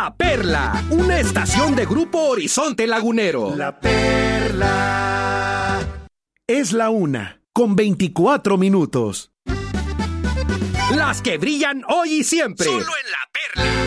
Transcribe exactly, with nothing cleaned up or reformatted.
La Perla, una estación de Grupo Horizonte Lagunero. La Perla. Es la una, con veinticuatro minutos. Las que brillan hoy y siempre. Solo en La Perla.